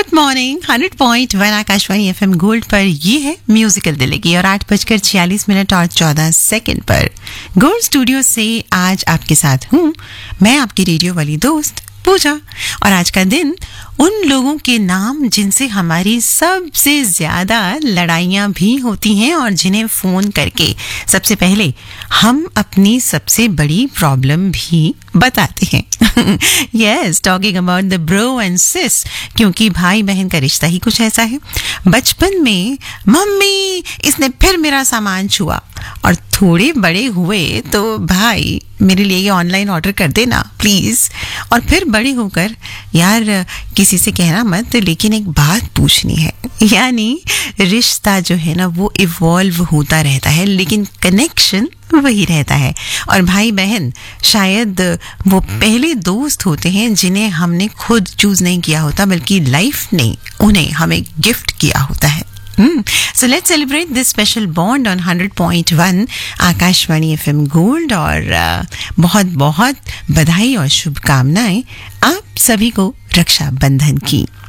Morning 100.1 Akashvani FM gold पर ये है म्यूजिकल दिल्ली और 8:46 और 14 सेकंड पर गोल्ड स्टूडियो से आज आपके साथ हूँ मैं आपकी रेडियो वाली दोस्त पूजा। और आज का दिन उन लोगों के नाम जिनसे हमारी सबसे ज्यादा लड़ाइयाँ भी होती हैं और जिन्हें फोन करके सबसे पहले हम अपनी सबसे बड़ी प्रॉब्लम भी बताते हैं। Yes, talking about the bro and सिस, क्योंकि भाई बहन का रिश्ता ही कुछ ऐसा है। बचपन में मम्मी इसने फिर मेरा सामान छुआ, और थोड़े बड़े हुए तो भाई मेरे लिए ये ऑनलाइन ऑर्डर कर देना प्लीज। और फिर बड़े होकर यार किसी से कहना मत, लेकिन एक बात पूछनी है। यानी रिश्ता जो है ना वो इवॉल्व होता रहता है, लेकिन कनेक्शन वही रहता है। और भाई बहन शायद वो पहले दोस्त होते हैं जिन्हें हमने खुद चूज नहीं किया होता, बल्कि लाइफ ने उन्हें हमें गिफ्ट किया होता है। So let's celebrate this special bond on 100.1 Akashvani FM gold. और बहुत बहुत बधाई और शुभकामनाएं आप सभी को रक्षाबंधन की।